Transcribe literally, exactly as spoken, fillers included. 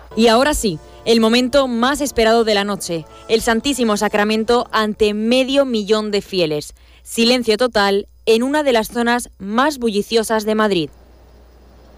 Y ahora sí, el momento más esperado de la noche, el Santísimo Sacramento ante medio millón de fieles. Silencio total en una de las zonas más bulliciosas de Madrid.